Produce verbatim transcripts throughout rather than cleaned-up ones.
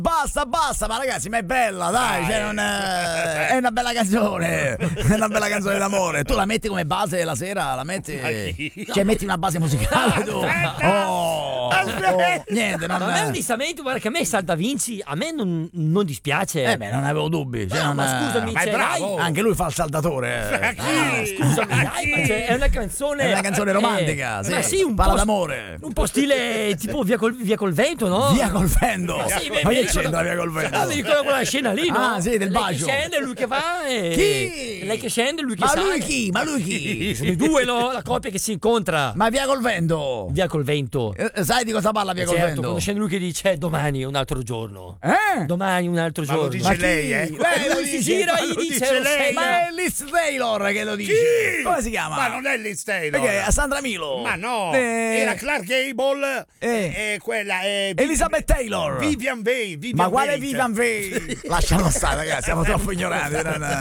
Basta, basta, ma ragazzi, ma è bella, dai, cioè, non è... è una bella canzone, è una bella canzone d'amore. Tu la metti come base la sera, la metti, cioè metti una base musicale tu. Oh, oh, niente, non Ma a me onestamente, guarda che a me Salta Vinci, a me non, non dispiace. Eh beh, non avevo dubbi. Cioè, no, non... ma scusami, ma cioè, bravo. dai. Anche lui fa il saldatore. Ah, scusami, dai, ma cioè, è una canzone. È una canzone romantica, eh, sì. Ma sì, un parla po' d'amore. Un po' stile tipo via col, via col vento, no? Via col vento. Sì, ma che c'entra via col vento? Ah, mi ricordo quella scena lì, no? Ah, sì, del lei bacio. che scende, lui che va e... Chi? Lei che scende, lui che ma sale. Ma lui chi? Ma lui chi? Sono i due, no? La coppia che si incontra. Ma via col vento. Via col vento. Eh, sai di cosa parla via certo, col vento? Quando scende lui che dice domani è un altro giorno. Eh? Domani un altro Ma giorno. lo dice lei, eh? Lei lo lui si dice, gira ma e gli lo dice, dice lo lei. sai, Ma è Liz Taylor che lo dice. Chi? Come si chiama? Ma non è Liz Taylor. Perché è Sandra Milo. Ma no, Eh. era Clark Gable Eh. e, e quella è Elizabeth Taylor. Vivian Way. Vivian Ma quale Way, Vivian Way? Lasciamo stare, ragazzi, siamo troppo ignoranti.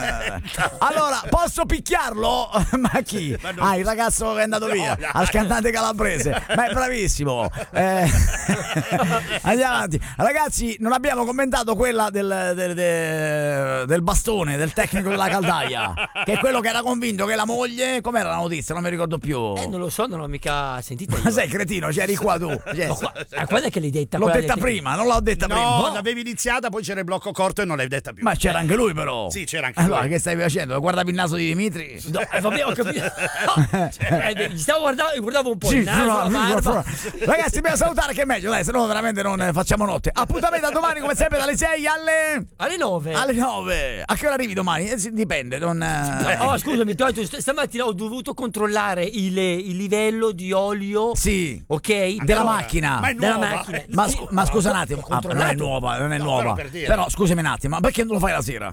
Allora, posso picchiarlo? Ma chi? Ma non- Ah, il ragazzo che è andato No, via, dai. al cantante calabrese. Ma è bravissimo. Eh, Andiamo avanti. Ragazzi, non abbiamo commentato quella del, del, del, del bastone, del tecnico della caldaia, che è quello che era convinto che la moglie... Com'era la notizia? Non mi ricordo più. Eh, non lo so, non l'ho mica sentita io. Ma sei cretino, c'eri qua tu. Cioè, Ma qua- ah, quando è che l'hai detta? l'ho quella detta del- prima, non l'ho detta prima. No, l'avevi iniziata, poi c'era il blocco corto e non l'hai detta più. Ma c'era anche lui però. Sì, c'era anche allora, lui. che stavi facendo? Guardavi il naso di Dimitri? No, eh, vabbè, ho capito. Eh, beh, gli stavo guardando, guardavo un po' il naso, no, la no, barba. no. Ragazzi, dobbiamo salutare che è meglio, dai, se no veramente non eh, facciamo notte. Appuntamento a domani come sempre dalle sei alle Alle nove. alle nove. A che ora arrivi domani? Eh, sì, dipende, non eh, Oh, scusami, ti ho detto, st- stamattina ho dovuto controllare il, il livello di olio. Sì. Ok? Della Allora, macchina. ma è Della nuova? macchina. Ma, Sì, scu- ma scusa un attimo, ho ah, non è controllato. nuova, non è No, nuova. però per dire. Però scusami un attimo, ma perché non lo fai la sera?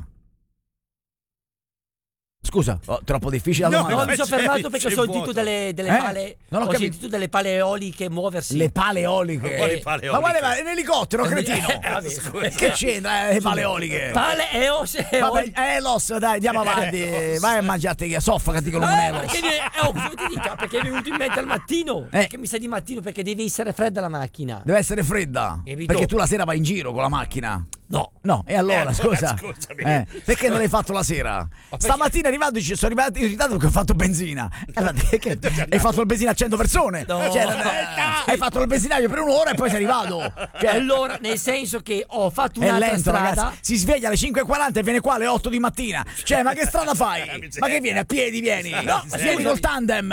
Scusa, oh, troppo difficile la No, domanda. No, mi sono c'è- fermato perché ho c'è sentito vuoto. delle, delle Eh? pale. Non ho ho capito. sentito delle pale eoliche muoversi. Le pale eoliche. Quali pale Ma quale eoliche? va? È un elicottero, cretino. Eh, vabbè. Che c'entra eh, le pale eoliche? Pale eos Vabbè, eoliche. eh, Los, dai, andiamo avanti. Vai a mangiarti che soffocati con un Eh, Elos. perché, mi- eh, oh, cosa ti dica? Perché è venuto in mente al mattino. Eh. Che mi sa di mattino perché deve essere fredda la macchina. Deve essere fredda. Capito? Perché tu la sera vai in giro con la macchina. No. No, e allora, Eh, allora, scusa. scusami. Eh, perché non l'hai fatto la sera? Stamattina arrivando dice, sono arrivato in ritardo perché ho fatto benzina. Allora, che, che- hai fatto il benzina a cento persone? No. Cioè, non è- hai fatto il benzinaio per un'ora e poi sei arrivato. Cioè, Allora, nel senso che ho fatto è un'altra lento, strada. ragazzi. Si sveglia alle cinque e quaranta e viene qua alle otto di mattina. Cioè, ma che strada fai? Ma che vieni a piedi? Vieni? No, vieni col tandem.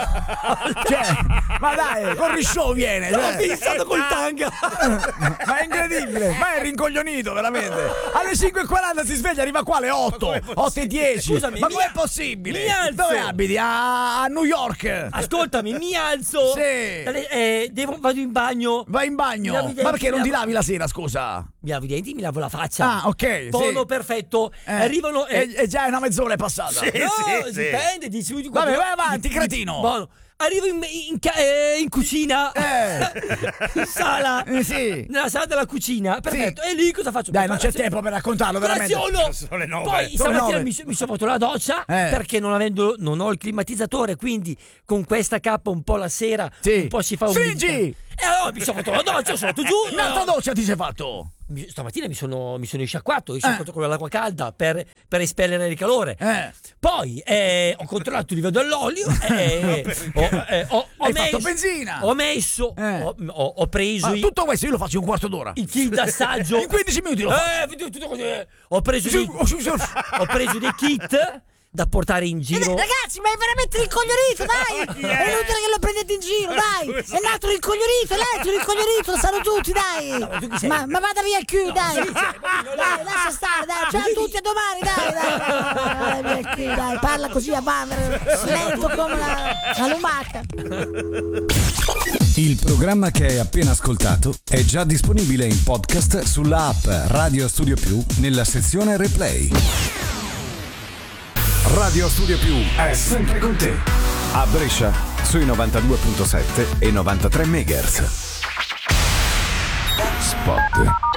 Cioè, ma dai, con Risciò viene. Ho Cioè. pensato col tanga. Ma è incredibile, ma è rincoglionito veramente. Alle cinque e quaranta si sveglia, arriva qua alle otto, otto e dieci. Scusami, ma mi- com'è possibile? mi alzo. Dove abiti? A, a New York. Ascoltami, mi alzo. Sì. Dalle- eh, devo- vado in bagno. Vai in bagno. Mi lavi i denti, Ma perché non mi ti lavo- lavi la sera, scusa? Mi lavo i denti, mi lavo la faccia. Ah, ok. Tono sì. perfetto. Eh, Arrivano. E, eh, e già è una mezz'ora è passata. Sì. no, sì. dipende. Dici, Vabbè, vai avanti, cretino. Buono. Arrivo in, in ca- eh, in cucina. Eh. In sala. Eh, sì. Nella sala della cucina. Perfetto. E lì cosa faccio? Dai, non c'è Preparazione- tempo per raccontarlo, veramente. Preparazione. Sono le nove. Poi Sono le stamattina nove. mi, so- mi sono fatto la doccia Eh. perché non avendo non ho il climatizzatore, quindi con questa cappa un po' la sera Sì. un po' si fa un Stringi! E allora mi sono fatto la doccia, sono andato giù. Un'altra doccia ti sei fatto? Mi- stamattina mi sono, mi sono risciacquato, ho risciacquato con l'acqua calda per, per espellere il calore. Eh. Poi eh, ho controllato il livello dell'olio e ho, eh, ho, ho Hai messo, fatto benzina? Ho messo, Eh. ho, ho- ho preso Ma i, tutto questo io lo faccio in un quarto d'ora. il kit d'assaggio. In quindici minuti lo faccio. Eh, tutto così. Ho preso dei, ho preso dei kit da portare in giro. Ragazzi, ma è veramente rincoglionito, dai! È inutile che lo prendete in giro, dai! È nato rincoglionito, è nato rincoglionito, lo sanno tutti, dai! ma tu chi sei? Ma, ma vada via il Q, dai! Dai, lascia stare, dai! Ciao a tutti, a domani, dai! Dai, dai, via il Q, dai! Parla così a Vanvera, lento come la, la lumaca! Il programma che hai appena ascoltato è già disponibile in podcast sulla app Radio Studio Più nella sezione Replay. Radio Studio Più è sempre con te. A Brescia sui novantadue virgola sette e novantatré megahertz. Spot.